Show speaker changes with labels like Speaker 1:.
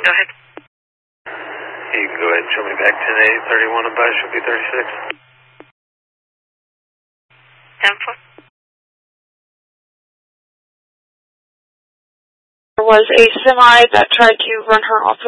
Speaker 1: Go ahead.
Speaker 2: You can go ahead and show me back 10-8, 31 and by should be 36.
Speaker 1: 10-4.
Speaker 3: There was a semi that tried to run her off